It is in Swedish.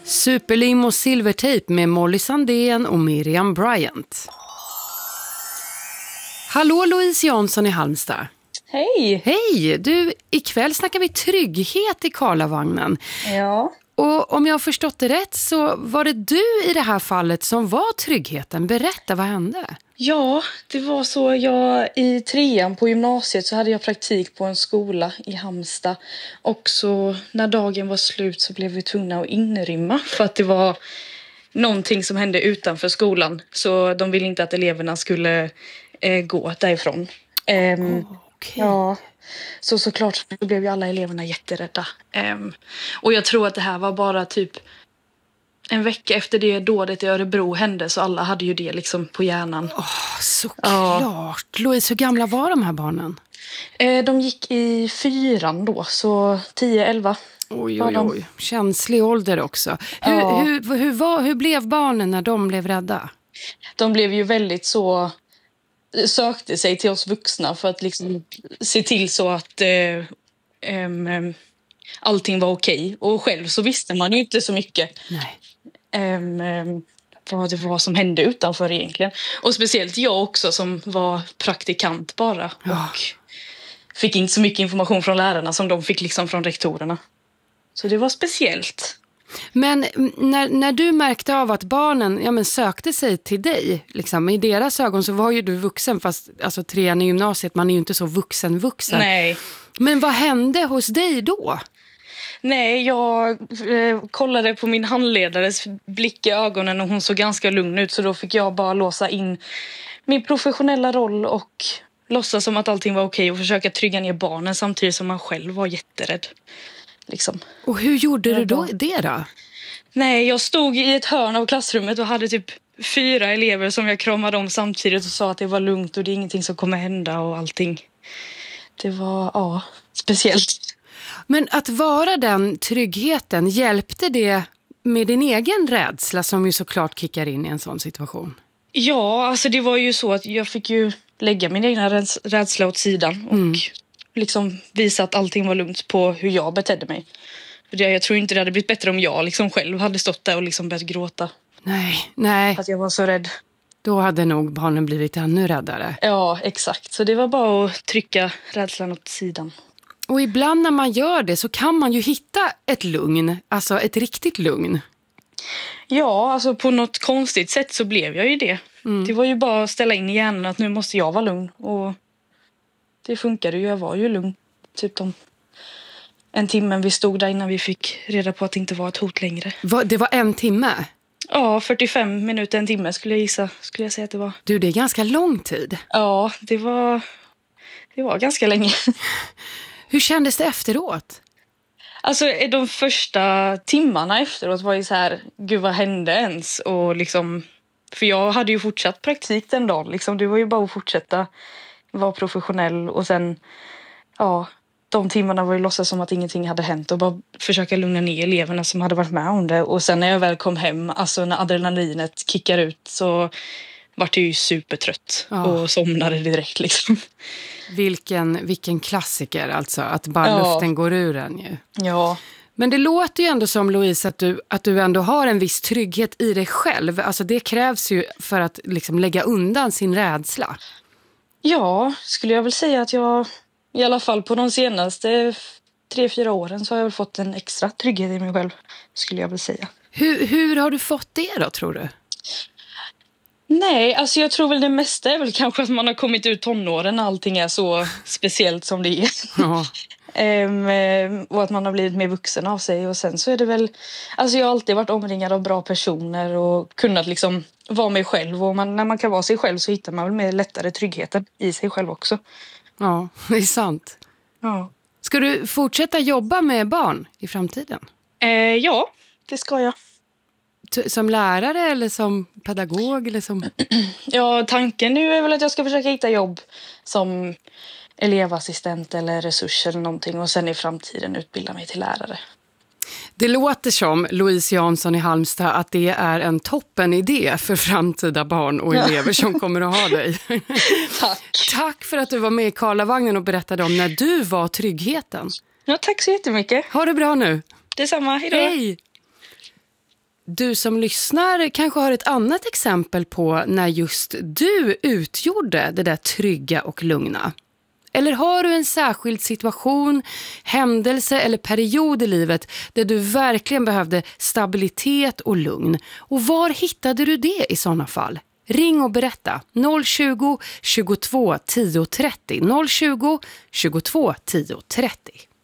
Superlim och silvertejp med Molly Sandén och Miriam Bryant. Hallå Louise Jansson i Halmstad. Hej! Hej! Du, ikväll snackar vi trygghet i Karlavagnen. Ja. Och om jag har förstått det rätt så var det du i det här fallet som var tryggheten. Berätta, vad hände? Ja, det var så. I 3:an på gymnasiet så hade jag praktik på en skola i Halmstad. Och så när dagen var slut så blev vi tvungna att inrymma för att det var någonting som hände utanför skolan. Så de ville inte att eleverna skulle gå därifrån. Okay. Ja, så såklart blev ju alla eleverna jätterädda. Och jag tror att det här var bara typ en vecka efter det dådet i Örebro hände, så alla hade ju det liksom på hjärnan. Såklart. Ja. Louise, hur gamla var de här barnen? De gick i 4:an då, så 10-11. Oj. Känslig ålder också. Hur blev barnen när de blev rädda? De blev ju väldigt så... sökte sig till oss vuxna för att liksom se till så att allting var okej. Och själv så visste man ju inte så mycket. Nej. Vad det var som hände utanför egentligen. Och speciellt jag också som var praktikant bara. Ja. Och fick inte så mycket information från lärarna som de fick liksom från rektorerna. Så det var speciellt. Men när du märkte av att barnen sökte sig till dig, liksom, i deras ögon så var ju du vuxen, fast alltså 3:an i gymnasiet, man är ju inte så vuxen. Nej. Men vad hände hos dig då? Nej, jag kollade på min handledares blick i ögonen och hon såg ganska lugn ut, så då fick jag bara låsa in min professionella roll och låtsas som att allting var okej och försöka trygga ner barnen samtidigt som man själv var jätterädd. Liksom. Och hur gjorde du då det då? Nej, jag stod i ett hörn av klassrummet och hade typ 4 elever som jag kramade om samtidigt och sa att det var lugnt och det är ingenting som kommer hända och allting. Det var, speciellt. Men att vara den tryggheten, hjälpte det med din egen rädsla som ju såklart kickar in i en sån situation? Ja, alltså det var ju så att jag fick ju lägga min egna rädsla åt sidan och liksom visa att allting var lugnt på hur jag betedde mig. För jag tror inte det hade blivit bättre om jag liksom själv hade stått där och liksom börjat gråta. Nej. Att jag var så rädd. Då hade nog barnen blivit ännu räddare. Ja, exakt. Så det var bara att trycka rädslan åt sidan. Och ibland när man gör det så kan man ju hitta ett lugn, alltså ett riktigt lugn. Ja, alltså på något konstigt sätt så blev jag ju det. Det var ju bara att ställa in i hjärnan att nu måste jag vara lugn. Och det funkade ju, jag var ju lugn. Typ en timme vi stod där innan vi fick reda på att det inte var ett hot längre. Det var 1 timme? Ja, 45 minuter, 1 timme skulle jag säga att det var. Du, det är ganska lång tid. Ja, det var ganska länge. Hur kändes det efteråt? Alltså de första timmarna efteråt var ju så här, gud vad hände ens? Och liksom, för jag hade ju fortsatt praktik den dagen. Liksom. Det var ju bara att fortsätta vara professionell och sen, de timmarna var ju låtsas som att ingenting hade hänt och bara försöka lugna ner eleverna som hade varit med om det. Och sen när jag väl kom hem, alltså när adrenalinet kickar ut så var jag ju supertrött och somnade direkt liksom. Vilken klassiker alltså, att bara luften går ur en ju. Ja. Men det låter ju ändå som, Louise, att du ändå har en viss trygghet i dig själv. Alltså det krävs ju för att liksom lägga undan sin rädsla. Ja, skulle jag väl säga att jag i alla fall på de senaste 3-4 åren så har jag väl fått en extra trygghet i mig själv, skulle jag väl säga. Hur har du fått det då, tror du? Nej, alltså jag tror väl det mesta är väl kanske att man har kommit ut tonåren när allting är så speciellt som det är. Ja. Och att man har blivit mer vuxen av sig. Och sen så är det väl, alltså jag har alltid varit omringad av bra personer och kunnat liksom vara mig själv. Och när man kan vara sig själv så hittar man väl mer lättare tryggheten i sig själv också. Ja, det är sant. Ja. Ska du fortsätta jobba med barn i framtiden? Ja, det ska jag. Som lärare eller som pedagog? Eller som... Ja, tanken nu är väl att jag ska försöka hitta jobb som elevassistent eller resurs eller någonting. Och sen i framtiden utbilda mig till lärare. Det låter som, Louise Jansson i Halmstad, att det är en toppen idé för framtida barn och elever som kommer att ha dig. Tack. Tack för att du var med i Karlavagnen och berättade om när du var tryggheten. Ja, tack så jättemycket. Ha det bra nu. Detsamma, hejdå. Hej. Du som lyssnar kanske har ett annat exempel på när just du utgjorde det där trygga och lugna. Eller har du en särskild situation, händelse eller period i livet där du verkligen behövde stabilitet och lugn? Och var hittade du det i sådana fall? Ring och berätta 020 22 10 30 020 22 10 30.